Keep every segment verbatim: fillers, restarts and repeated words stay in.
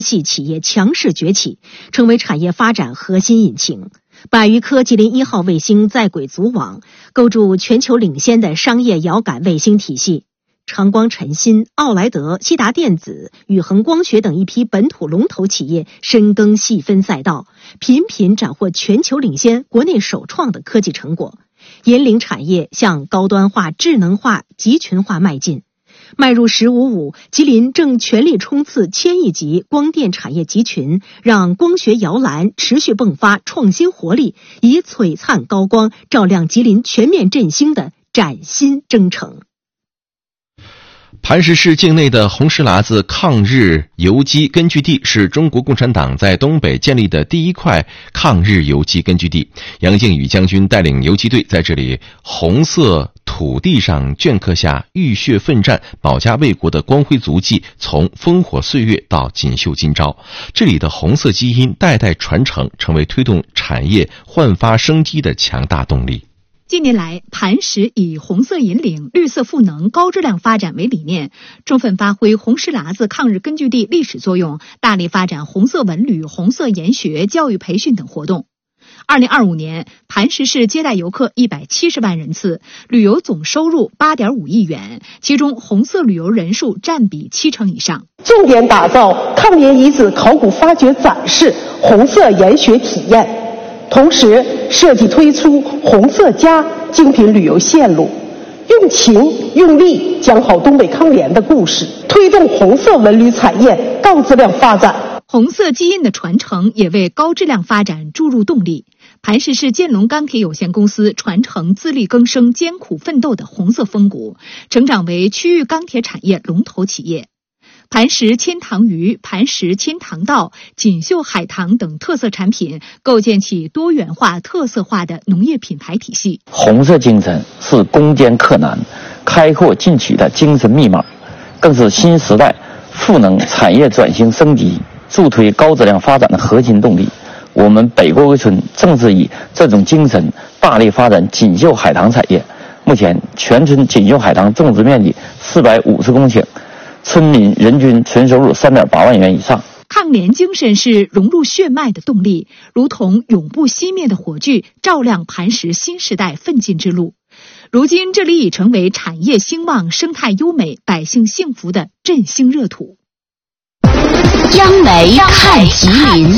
系企业强势崛起，成为产业发展核心引擎。百余颗吉林一号卫星在轨组网，构筑全球领先的商业遥感卫星体系。长光晨芯、奥莱德、西达电子、宇恒光学等一批本土龙头企业深耕细分赛道，频频斩获全球领先、国内首创的科技成果，引领产业向高端化、智能化、集群化迈进。迈入“十五五”，吉林正全力冲刺千亿级光电产业集群，让光学摇篮持续迸发创新活力，以璀璨高光照亮吉林全面振兴的崭新征程。 磐石市境内的红石喇子抗日游击根据地是中国共产党在东北建立的第一块抗日游击根据地。杨靖宇将军带领游击队在这里红色土地上镌刻下浴血奋战、保家卫国的光辉足迹，从烽火岁月到锦绣今朝。这里的红色基因代代传承，成为推动产业焕发生机的强大动力。 近年来，磐石以红色引领、绿色赋能、高质量发展为理念，充分发挥红石喇子抗日根据地历史作用，大力发展红色文旅、红色研学、教育培训等活动。二零二五年，磐石市接待游客一百七十万人次，旅游总收入八点五亿元，其中红色旅游人数占比七成以上。 重点打造抗联遗址考古发掘展示、红色研学体验，同时设计推出红色家精品旅游线路，用情用力讲好东北抗联的故事，推动红色文旅产业高质量发展。 红色基因的传承也为高质量发展注入动力。磐石市建龙钢铁有限公司传承自力更生、艰苦奋斗的红色风骨，成长为区域钢铁产业龙头企业。磐石千塘鱼、磐石千塘稻、锦绣海棠等特色产品，构建起多元化、特色化的农业品牌体系。 红色精神是攻坚克难、开阔进取的精神密码，更是新时代赋能产业转型升级、助推高质量发展的核心动力。我们北郭围村正是以这种精神大力发展锦绣海棠产业。目前，全村锦绣海棠种植面积四百五十公顷，村民人均纯收入三点八万元以上。 抗联精神是融入血脉的动力，如同永不熄灭的火炬，照亮磐石新时代奋进之路。如今，这里已成为产业兴旺、生态优美、百姓幸福的振兴热土。 央媒看吉林。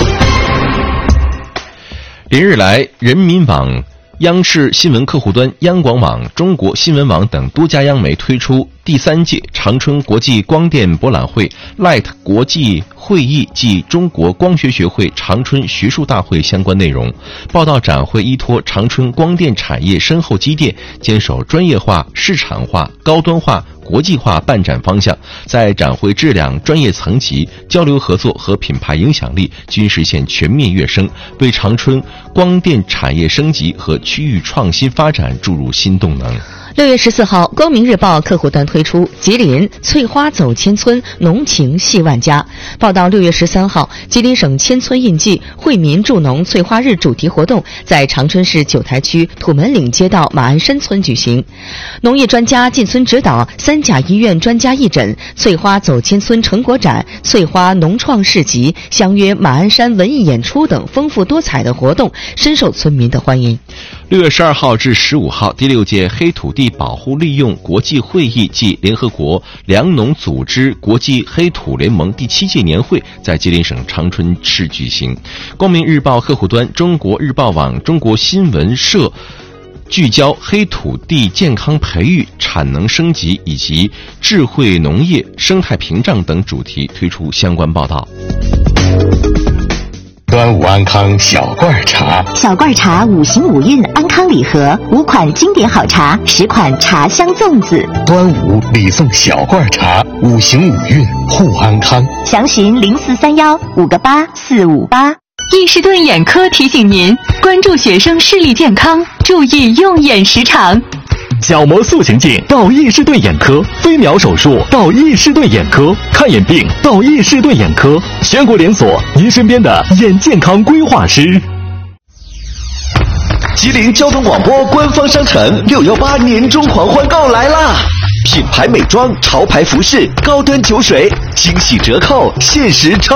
连日来，人民网、央视新闻客户端、央广网、中国新闻网等多家央媒推出第三届长春国际光电博览会 Light 国际会议暨中国光学学会长春学术大会相关内容。报道展会依托长春光电产业深厚积淀，坚守专业化、市场化、高端化、国际化办展方向，在展会质量、专业层级、交流合作和品牌影响力均实现全面跃升，为长春光电产业升级和区域创新发展注入新动能。 六月十四号，光明日报客户端推出吉林翠花走千村，浓情系万家。报道六月十三号，吉林省千村印记惠民助农翠花日主题活动在长春市九台区土门岭街道马鞍山村举行。农业专家进村指导，三甲医院专家义诊，翠花走千村成果展、翠花农创市集、相约马鞍山文艺演出等丰富多彩的活动，深受村民的欢迎。 六月十二号至十五号，第六届黑土地保护利用国际会议暨联合国粮农组织国际黑土联盟第七届年会在吉林省长春市举行。光明日报客户端、中国日报网、中国新闻社聚焦黑土地健康培育、产能升级以及智慧农业、生态屏障等主题推出相关报道。 端午安康小罐茶， 小罐茶五行五运安康礼盒，五款经典好茶，十款茶香粽子。 端午礼送小罐茶，五行五运护安康。 详询零四三幺五个八四五八。 易士顿眼科提醒您关注学生视力健康，注意用眼时长。 角膜塑形镜到易士顿眼科，飞秒手术到易士顿眼科，看眼病到易士顿眼科，全国连锁，您身边的眼健康规划师。吉林交通广播官方商城六一八年终狂欢购来啦！ 品牌美妆、潮牌服饰、高端酒水，惊喜折扣，限时超。